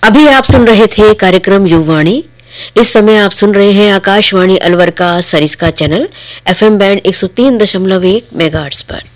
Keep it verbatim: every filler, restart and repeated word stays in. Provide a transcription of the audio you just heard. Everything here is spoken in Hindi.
अभी आप सुन रहे थे कार्यक्रम युवाणी। इस समय आप सुन रहे हैं आकाशवाणी अलवर का सरिस्का चैनल एफएम बैंड एक सौ तीन दशमलव एक मेगाहर्ट्ज पर।